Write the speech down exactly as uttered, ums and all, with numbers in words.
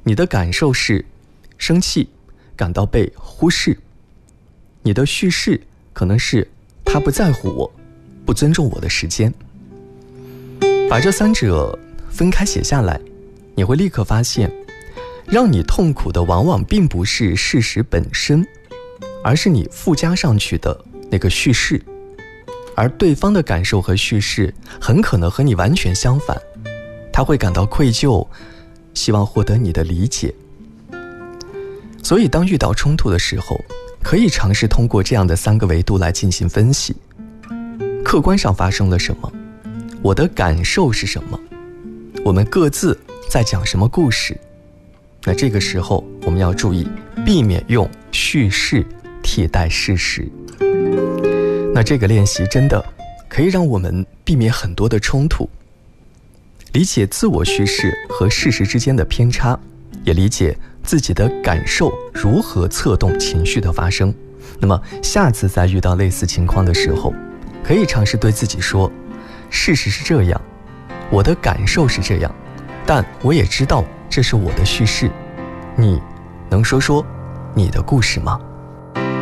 你的感受是生气，感到被忽视。你的叙事可能是他不在乎我，不尊重我的时间。把这三者分开写下来，你会立刻发现，让你痛苦的往往并不是事实本身，而是你附加上去的那个叙事。而对方的感受和叙事很可能和你完全相反，他会感到愧疚，希望获得你的理解。所以当遇到冲突的时候，可以尝试通过这样的三个维度来进行分析。客观上发生了什么？我的感受是什么？我们各自在讲什么故事？那这个时候我们要注意，避免用叙事替代事实。那这个练习真的可以让我们避免很多的冲突，理解自我叙事和事实之间的偏差，也理解自己的感受如何策动情绪的发生。那么下次在遇到类似情况的时候，可以尝试对自己说，事实是这样，我的感受是这样，但我也知道这是我的叙事，你能说说你的故事吗？